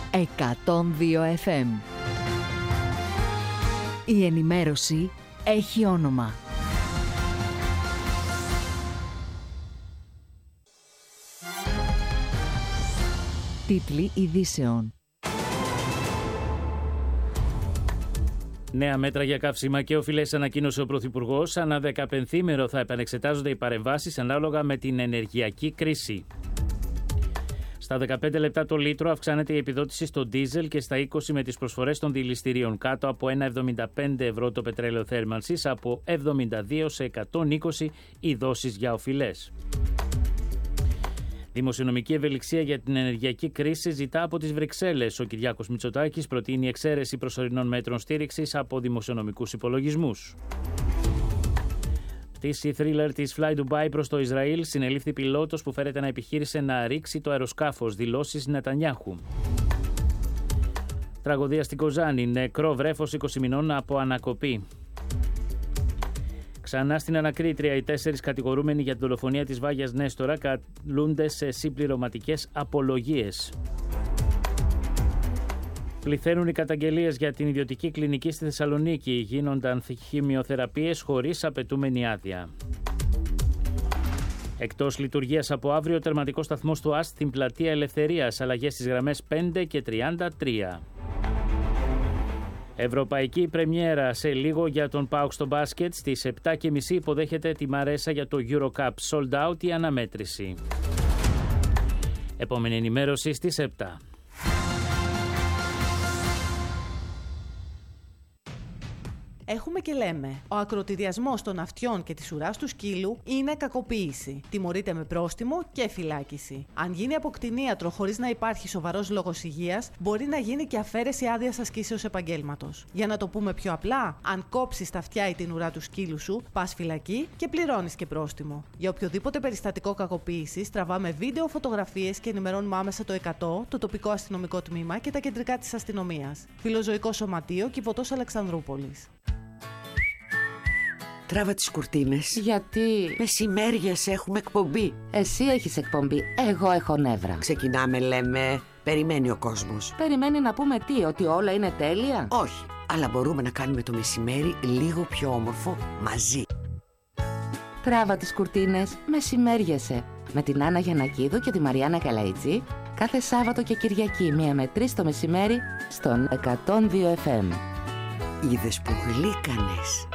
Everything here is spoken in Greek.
102 FM. Η ενημέρωση έχει όνομα. Τίτλοι ειδήσεων. Νέα μέτρα για καύσιμα και οφειλές, ανακοίνωσε ο Πρωθυπουργός. Ανά 15ήμερο θα επανεξετάζονται οι παρεμβάσεις ανάλογα με την ενεργειακή κρίση. Στα 15 λεπτά το λίτρο αυξάνεται η επιδότηση στο ντίζελ και στα 20 με τις προσφορές των δηληστηρίων. Κάτω από 1,75 ευρώ το πετρέλαιο θέρμανσης, από 72 σε 120 οι δόσεις για οφειλές. Δημοσιονομική ευελιξία για την ενεργειακή κρίση ζητά από τις Βρυξέλλες. Ο Κυριάκος Μητσοτάκης προτείνει εξαίρεση προσωρινών μέτρων στήριξης από δημοσιονομικούς υπολογισμούς. Πτήση θρίλερ της Fly Dubai προς το Ισραήλ, συνελήφθη πιλότος που φέρεται να επιχείρησε να ρίξει το αεροσκάφος, δηλώσεις Νετανιάχου. Τραγωδία στην Κοζάνη, νεκρό βρέφος 20 μηνών από ανακοπή. Ξανά στην ανακρίτρια, οι 4 κατηγορούμενοι για την δολοφονία της Βάγιας Νέστορα καλούνται σε συμπληρωματικές απολογίες. Πληθαίνουν οι καταγγελίες για την ιδιωτική κλινική στη Θεσσαλονίκη. Γίνονταν χημειοθεραπείες χωρίς απαιτούμενη άδεια. Εκτός λειτουργίας από αύριο, τερματικός σταθμός του ΑΣΤ στην Πλατεία Ελευθερίας. Αλλαγές στις γραμμές 5 και 33. Ευρωπαϊκή πρεμιέρα σε λίγο για τον ΠΑΟΚ στο μπάσκετ. Στις 7.30 υποδέχεται τη Μαρέσα για το Eurocup. Sold out η αναμέτρηση. Επόμενη ενημέρωση στις 7. Έχουμε και λέμε. Ο ακροτηριασμός των αυτιών και της ουράς του σκύλου είναι κακοποίηση. Τιμωρείται με πρόστιμο και φυλάκιση. Αν γίνει από κτηνίατρο χωρίς να υπάρχει σοβαρός λόγος υγείας, μπορεί να γίνει και αφαίρεση άδειας ασκήσεως επαγγέλματος. Για να το πούμε πιο απλά, αν κόψεις τα αυτιά ή την ουρά του σκύλου σου, πας φυλακή και πληρώνεις και πρόστιμο. Για οποιοδήποτε περιστατικό κακοποίησης, τραβάμε βίντεο, φωτογραφίες και ενημερώνουμε άμεσα το 100, το τοπικό αστυνομικό τμήμα και τα κεντρικά της αστυνομίας. Φιλοζωικό Σωματείο, Κηποτός Αλεξανδρούπολης. Τράβα τις κουρτίνες. Γιατί? Μεσημέριες έχουμε εκπομπή. Εσύ έχεις εκπομπή, εγώ έχω νεύρα. Ξεκινάμε, λέμε. Περιμένει ο κόσμος. Περιμένει να πούμε τι, ότι όλα είναι τέλεια? Όχι, αλλά μπορούμε να κάνουμε το μεσημέρι λίγο πιο όμορφο μαζί. Τράβα τις κουρτίνες, μεσημέριεσαι. Με την Άννα Γιαννακίδου και τη Μαριάννα Καλαϊτζή. Κάθε Σάββατο και Κυριακή 1 με 3 το μεσημέρι στον 102 FM. Είδες που γλύκανες.